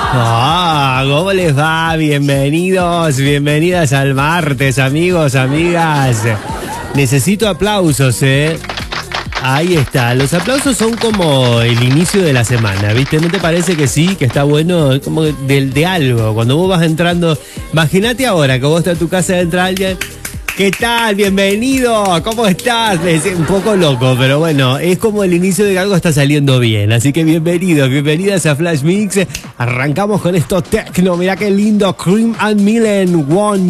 ¿Cómo les va? Bienvenidos, bienvenidas al martes, amigos, amigas. Necesito aplausos, ¿eh? Ahí está, los aplausos son como el inicio de la semana, ¿viste? ¿No te parece que sí, que está bueno? Como de algo, cuando vos vas entrando, imagínate ahora que vos estás en tu casa y entra alguien. ¿Qué tal? Bienvenido, ¿cómo estás? Es un poco loco, pero bueno, es como el inicio de que algo está saliendo bien. Así que bienvenidos, bienvenidas a Flash Mix. Arrancamos con esto tecno, mirá qué lindo, Cream and Millen, One